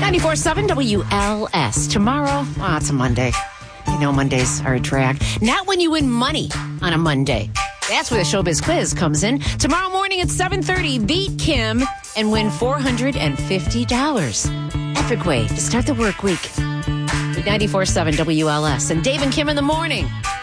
94.7 WLS. Tomorrow, it's a Monday. You know Mondays are a drag. Not when you win money on a Monday. That's where the Showbiz Quiz comes in. Tomorrow morning at 7:30, beat Kim and win $450. Epic way to start the work week. With 94.7 WLS and Dave and Kim in the morning.